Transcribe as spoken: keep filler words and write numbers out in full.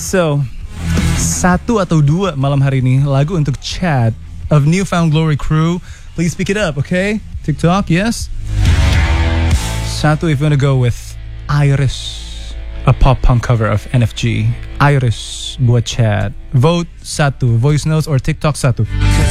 So, satu atau dua malam hari ini lagu untuk Chad of Newfound Glory Crew. Please speak it up, okay? TikTok, yes? Satu if you wanna go with Iris, a pop punk cover of N F G. Iris buat Chad. Vote satu, voice notes or TikTok satu.